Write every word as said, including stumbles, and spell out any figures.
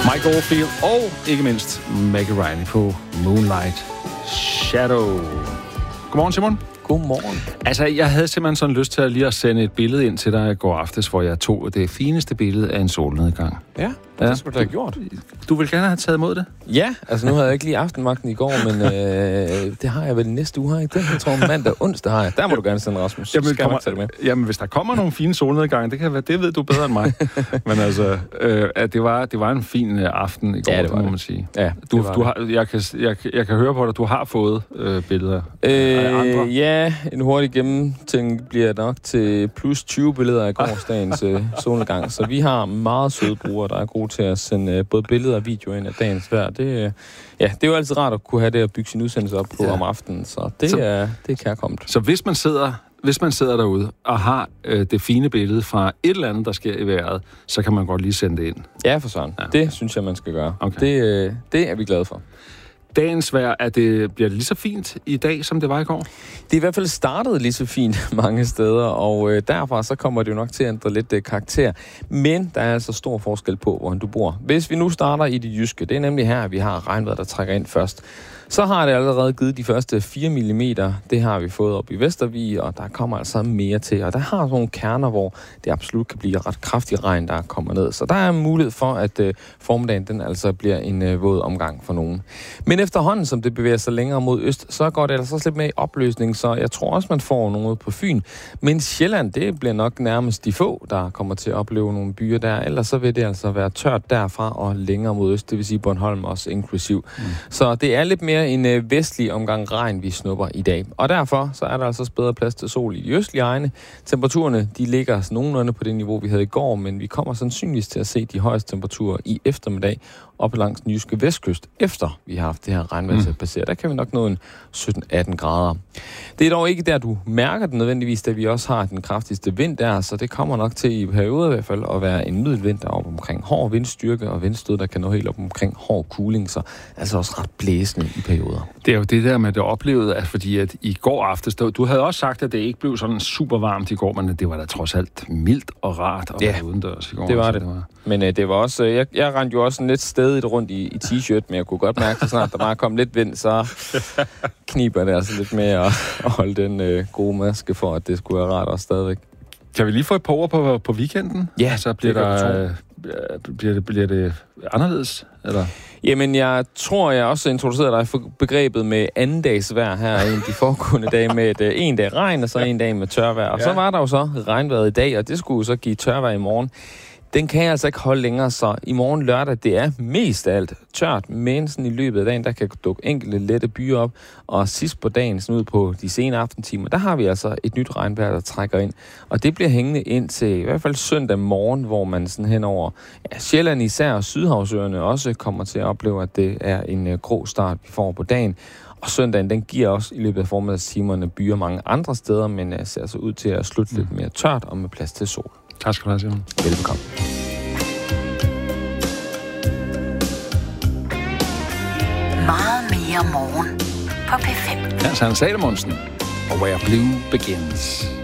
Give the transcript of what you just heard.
Mike Oldfield og ikke mindst Maggie Reilly på Moonlight Shadow. Godmorgen, Simon. Godmorgen. Altså, jeg havde simpelthen sådan lyst til at lige at sende et billede ind til dig i går aftes, hvor jeg tog det fineste billede af en solnedgang. Ja, ja. Det skulle du have gjort. Du vil gerne have taget imod det? Ja, altså nu havde jeg ikke lige aftenvagten i går, men øh, det har jeg vel næste uge, har jeg ikke det? Jeg tror mandag og onsdag har jeg. Der må du gerne sende, Rasmus. Jamen, skal kommer, jeg med. Jamen, hvis der kommer nogle fine solnedgange, det kan være, det ved du bedre end mig. Men altså, øh, at det var det var en fin øh, aften i går, ja, det, det må man sige. Ja, du, du har, jeg kan jeg, jeg kan høre på dig, du har fået øh, billeder øh, af andre. Ja, en hurtig gennemtænk bliver nok til plus tyve billeder af gårsdagens øh, solnedgang. Så vi har meget søde brugere, der er gode til at sende øh, både billeder og videoer ind af dagens vejr. Det, øh, ja, det er jo altid rart at kunne have det at bygge sin udsendelse op på ja. om aftenen, så det, så, er, det er kærkommet. Så hvis man sidder, hvis man sidder derude og har øh, det fine billede fra et eller andet, der sker i vejret, så kan man godt lige sende det ind. Ja, for sådan. Ja. Det synes jeg, man skal gøre. Okay. Det, øh, det er vi glade for. Dagens vejr, er det, bliver det lige så fint i dag, som det var i går? Det er i hvert fald startet lige så fint mange steder, og øh, derfra så kommer det jo nok til at ændre lidt øh, karakter. Men der er altså stor forskel på, hvor du bor. Hvis vi nu starter i det jyske, det er nemlig her, vi har regnvejr, der trækker ind først. Så har det allerede givet de første fire millimeter. Det har vi fået op i Vestervig, og der kommer altså mere til. Og der har nogle kerner, hvor det absolut kan blive ret kraftig regn, der kommer ned. Så der er mulighed for, at øh, formiddagen den altså bliver en øh, våd omgang for nogen. Men efterhånden, som det bevæger sig længere mod øst, så går det altså lidt mere i opløsning. Så jeg tror også, man får noget på Fyn. Men Sjælland, det bliver nok nærmest de få, der kommer til at opleve nogle byer der. Ellers så vil det altså være tørt derfra og længere mod øst. Det vil sige Bornholm også inklusiv. Mm. Så det er lidt mere en øh, vestlig omgang regn, vi snupper i dag. Og derfor så er der altså bedre plads til sol i de østlige egne. Temperaturerne, de ligger nogenlunde på det niveau, vi havde i går, men vi kommer sandsynligvis til at se de højeste temperaturer i eftermiddag op langs den jyske vestkyst, efter vi har haft det her regnvejr til at passere. Der kan vi nok nå en sytten atten grader. Det er dog ikke der, du mærker det nødvendigvis, da vi også har den kraftigste vind der, så det kommer nok til i perioder i hvert fald at være en middelvind der op omkring hård vindstyrke og vindstød, der kan nå helt op omkring hård kuling, så altså også ret blæsende i perioder. Det er jo det der med det oplevede, at fordi at i går aftes, du havde også sagt, at det ikke blev sådan super varmt i går, men det var da trods alt mildt og rart at ja, være udendørs i går. det var det. det var. Men øh, det var også, jeg, jeg rendte jo også lidt stedigt rundt i, i t-shirt, men jeg kunne godt mærke, at snart der bare kom lidt vind, så kniber det altså lidt med at, at holde den øh, gode maske for, at det skulle være rart også stadigvæk. Kan vi lige få et par ord på, på weekenden? Ja, altså, bliver der, øh, bliver det, bliver det anderledes, eller? Jamen, jeg tror, jeg også introducerede dig for begrebet med anden dags vejr her i de foregående dage med et, uh, en dag regn, og så en dag med tørvejr. Og ja. Så var der jo så regnvejret i dag, og det skulle så give tørvejr i morgen. Den kan jeg altså ikke holde længere, så i morgen lørdag, det er mest af alt tørt, men sådan i løbet af dagen, der kan dukke enkelte lette byer op, og sidst på dagen, sådan ud på de sene aftentimer, der har vi altså et nyt regnvejr, der trækker ind, og det bliver hængende ind til i hvert fald søndag morgen, hvor man sådan henover ja, Sjælland især og Sydhavsøerne også kommer til at opleve, at det er en uh, grå start, vi får på dagen. Og søndagen, den giver også i løbet af formiddagstimerne byer mange andre steder, men uh, ser altså ud til at slutte mm. lidt mere tørt og med plads til sol. Tak skal du have, Simon. Velbekomme. Meget mere morgen på P fem. Hans Hans Salomonsen og Where Blue Begins.